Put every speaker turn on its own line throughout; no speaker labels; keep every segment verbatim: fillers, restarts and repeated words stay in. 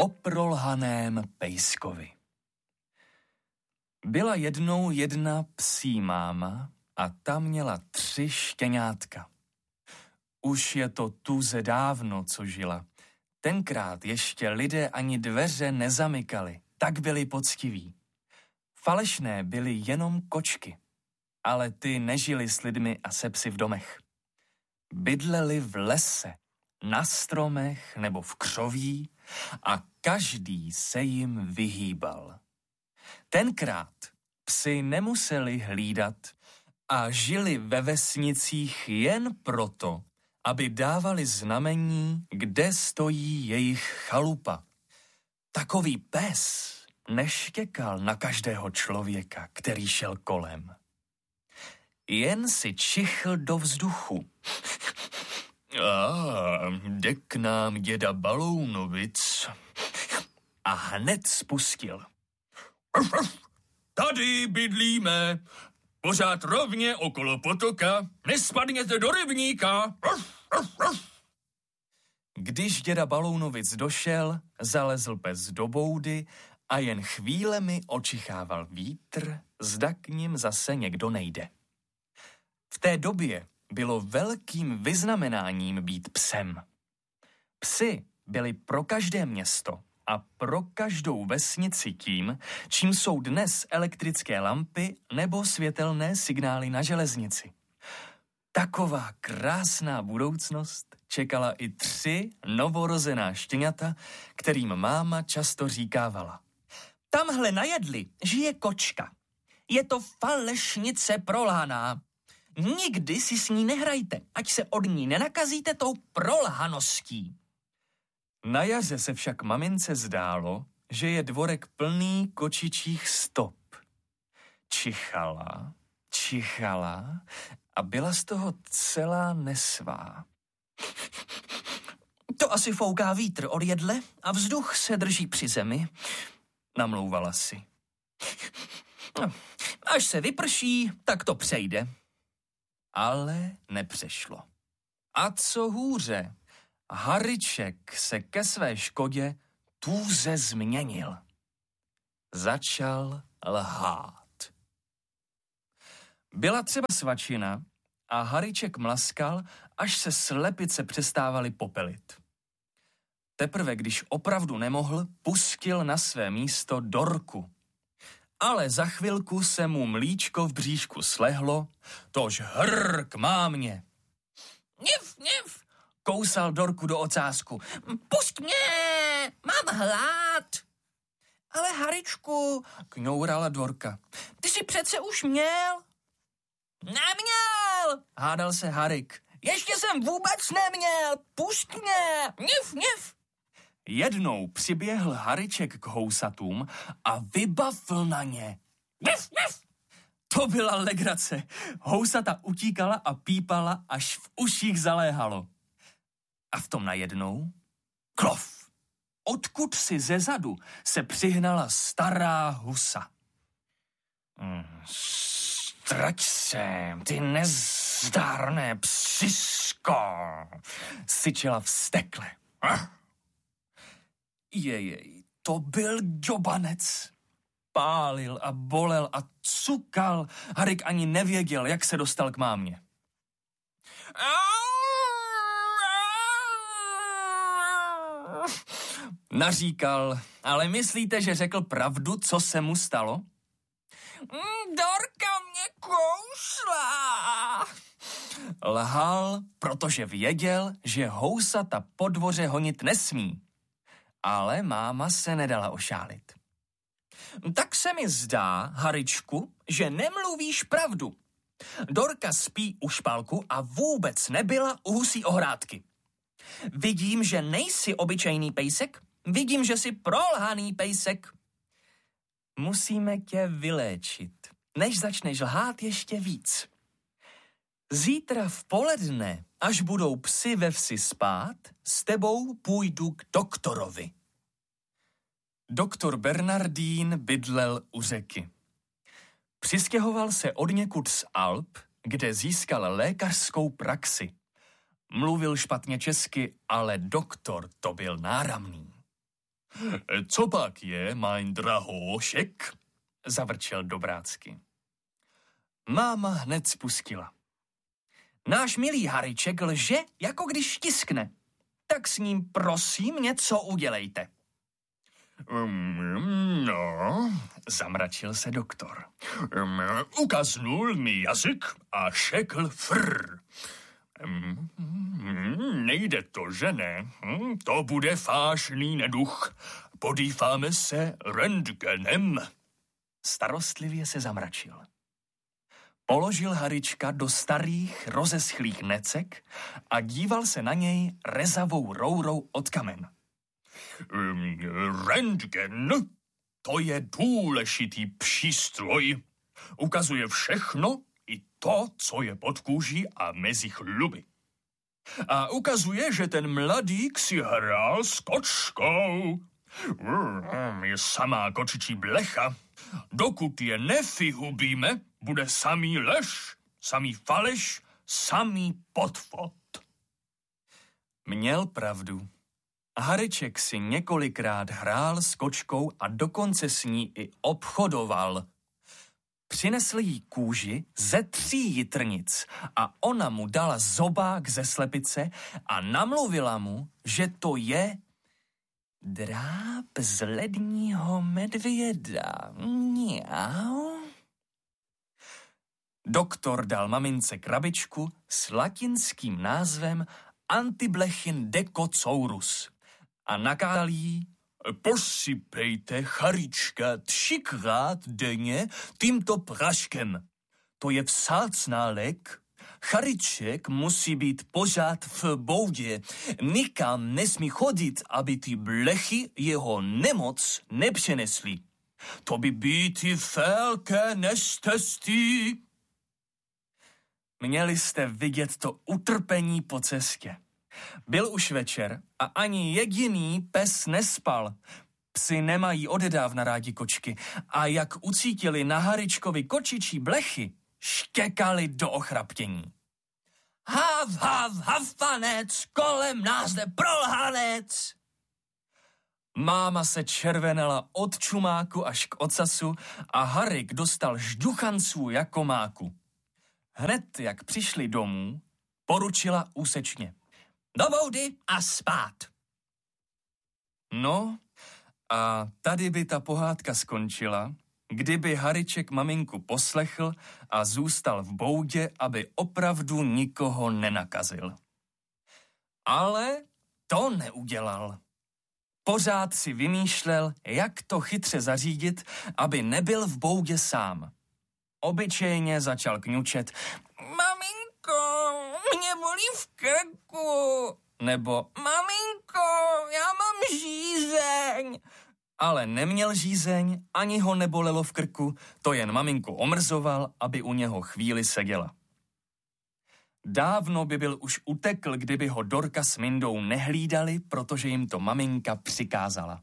O prolhaném pejskovi. Byla jednou jedna psí máma a ta měla tři štěňátka. Už je to tuze dávno, co žila. Tenkrát ještě lidé ani dveře nezamykali, tak byli poctiví. Falešné byly jenom kočky, ale ty nežily s lidmi a se psy v domech. Bydleli v lese, na stromech nebo v křoví a každý se jim vyhýbal. Tenkrát psi nemuseli hlídat a žili ve vesnicích jen proto, aby dávali znamení, kde stojí jejich chalupa. Takový pes neštěkal na každého člověka, který šel kolem. Jen si čichl do vzduchu. A jde k nám děda Balounovic. A hned spustil. Tady bydlíme, pořád rovně okolo potoka, nespadněte do rybníka. Když děda Balounovic došel, zalezl pes do boudy a jen chvílemi očichával vítr, zda k nim zase někdo nejde. V té době bylo velkým vyznamenáním být psem. Psi byli pro každé město a pro každou vesnici tím, čím jsou dnes elektrické lampy nebo světelné signály na železnici. Taková krásná budoucnost čekala i tři novorozená štěňata, kterým máma často říkávala. Tamhle na jedli žije kočka. Je to falešnice prolhaná. Nikdy si s ní nehrajte, ať se od ní nenakazíte tou prolhaností. Na jaře se však mamince zdálo, že je dvorek plný kočičích stop. Čichala, čichala a byla z toho celá nesvá. To asi fouká vítr od jedle a vzduch se drží při zemi, namlouvala si. Až se vyprší, tak to přejde. Ale nepřešlo. A co hůře, Hariček se ke své škodě tuze změnil. Začal lhát. Byla třeba svačina a Hariček mlaskal, až se slepice přestávaly popelit. Teprve když opravdu nemohl, pustil na své místo Dorku. Ale za chvilku se mu mlíčko v bříšku slehlo, tož hrr k mámě. Nif, nif, kousal Dorku do ocásku. Pusť mě, mám hlad. Ale Haričku, kňourala Dorka, ty jsi přece už měl. Neměl, hádal se Harik. Ještě jsem vůbec neměl, pusť mě, nif, nif. Jednou přiběhl Hariček k housatům a vybavil na ně. Nif, nif. To byla legrace. Housata utíkala a pípala, až v uších zaléhalo. A v tom najednou klof. Odkud si zezadu se přihnala stará husa. Hmm, strať se, ty nezdárné psisko, syčela vztekle. Jejej, to byl džobanec. Pálil a bolel a cukal. Harik ani nevěděl, jak se dostal k mámě. Naříkal, ale myslíte, že řekl pravdu, co se mu stalo? Dorka mě kousla. Lhal, protože věděl, že housata po dvoře honit nesmí. Ale máma se nedala ošálit. Tak se mi zdá, Haričku, že nemluvíš pravdu. Dorka spí u špalku a vůbec nebyla u husí ohrádky. Vidím, že nejsi obyčejný pejsek, vidím, že jsi prolhaný pejsek. Musíme tě vyléčit, než začneš lhát ještě víc. Zítra v poledne, až budou psi ve vsi spát, s tebou půjdu k doktorovi. Doktor Bernardín bydlel u řeky. Přistěhoval se odněkud z Alp, kde získal lékařskou praxi. Mluvil špatně česky, ale doktor to byl náramný. Co pak je, mein drahošek? Zavrčel Dobrácky. Máma hned spustila. Náš milý Hariček lže, jako když tiskne. Tak s ním prosím něco udělejte. Um, no, zamračil se doktor. Um, ukaznul mi jazyk a šekl frr. Um, nejde to, že ne? Um, to bude fášný neduch. Podíváme se rentgenem. Starostlivě se zamračil. Položil Harička do starých, rozeschlých necek a díval se na něj rezavou rourou od kamen. Um, rentgen, to je důležitý přístroj. Ukazuje všechno, i to, co je pod kůží a mezi chluby. A ukazuje, že ten mladík si hrál s kočkou. Um, je samá kočičí blecha. Dokud je nevyhubíme, bude samý lež, samý faleš, samý podvod. Měl pravdu. Hariček si několikrát hrál s kočkou a dokonce s ní i obchodoval. Přinesl jí kůži ze tří jitrnic a ona mu dala zobák ze slepice a namluvila mu, že to je dráp z ledního medvěda. Mňau. Doktor dal mamince krabičku s latinským názvem Antiblechin decosaurus a nakázal jí: posypejte Harička třikrát denně tímto praškem. To je vzácná lék. Hariček musí být pořád v boudě. Nikam nesmí chodit, aby ty blechy jeho nemoc nepřenesly. To by být i velké neštěstí. Měli jste vidět to utrpení po cestě. Byl už večer a ani jediný pes nespal. Psi nemají odedávna rádi kočky a jak ucítili na Haričkovi kočičí blechy, štěkali do ochraptění. Hav, hav, hafanec, kolem nás jde prolhanec. Máma se červenala od čumáku až k ocasu a Harik dostal žduchanců jako máku. Hned, jak přišli domů, poručila úsečně: do boudy a spát. No, a tady by ta pohádka skončila, kdyby Hariček maminku poslechl a zůstal v boudě, aby opravdu nikoho nenakazil. Ale to neudělal. Pořád si vymýšlel, jak to chytře zařídit, aby nebyl v boudě sám. Obyčejně začal kňučet: maminko, mě bolí v krku. Nebo maminko, já mám žízeň. Ale neměl žízeň, ani ho nebolelo v krku, to jen maminku omrzoval, aby u něho chvíli seděla. Dávno by byl už utekl, kdyby ho Dorka s Mindou nehlídali, protože jim to maminka přikázala.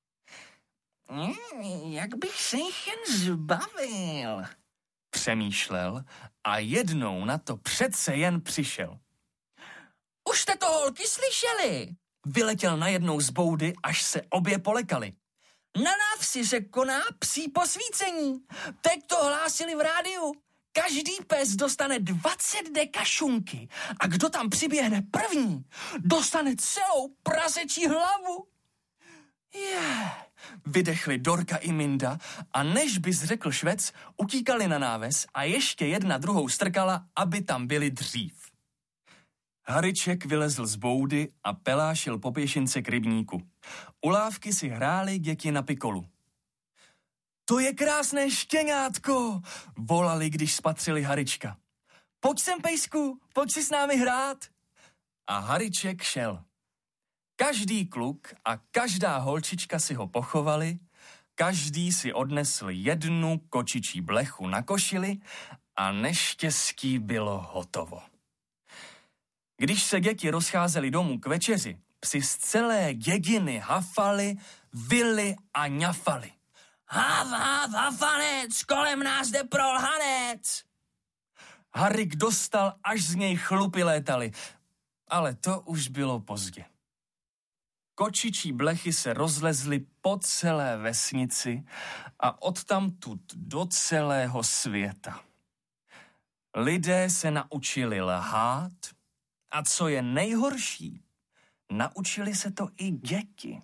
Jak bych se jich jen zbavil, přemýšlel a jednou na to přece jen přišel. Už jste to, holky, slyšeli? Vyletěl najednou z boudy, až se obě polekali. Na návsi se koná psí posvícení. Teď to hlásili v rádiu. Každý pes dostane dvacet deka šunky a kdo tam přiběhne první, dostane celou prasečí hlavu. Je, yeah. Vydechli Dorka i Minda a než bys řekl švec, utíkali na náves a ještě jedna druhou strkala, aby tam byli dřív. Hariček vylezl z boudy a pelášil po pěšince k rybníku. U lávky si hráli děti na pikolu. To je krásné štěňátko, volali, když spatřili Harička. Pojď sem, pejsku, pojď si s námi hrát. A Hariček šel. Každý kluk a každá holčička si ho pochovali, každý si odnesl jednu kočičí blechu na košili a neštěstí bylo hotovo. Když se děti rozcházeli domů k večeři, psi z celé dědiny hafali, vyli a ňafali. Hav, hav, hafanec, kolem nás jde prolhanec. Harik dostal, až z něj chlupy létaly, ale to už bylo pozdě. Kočičí blechy se rozlezly po celé vesnici a odtamtud do celého světa. Lidé se naučili lhát a co je nejhorší, naučili se to i děti.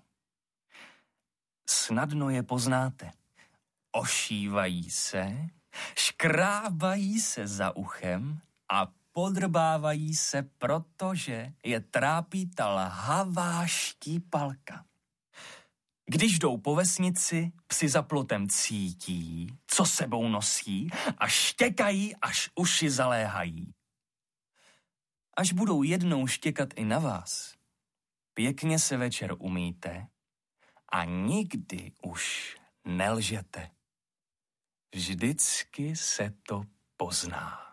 Snadno je poznáte. Ošívají se, škrábají se za uchem a podrbávají se, protože je trápí ta lhavá štípalka. Když jdou po vesnici, psi za plotem cítí, co sebou nosí a štěkají, až uši zaléhají. Až budou jednou štěkat i na vás, pěkně se večer umýjte a nikdy už nelžete. Vždycky se to pozná.